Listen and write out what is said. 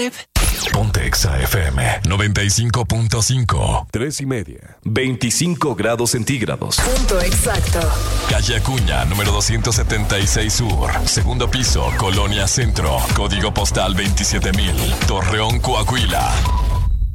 web. Ponte Exa FM 95.5. 3:30. 25 grados centígrados. Punto exacto. Calle Acuña, número 276 Sur. Segundo piso, Colonia Centro. Código postal 27,000. Torreón, Coahuila.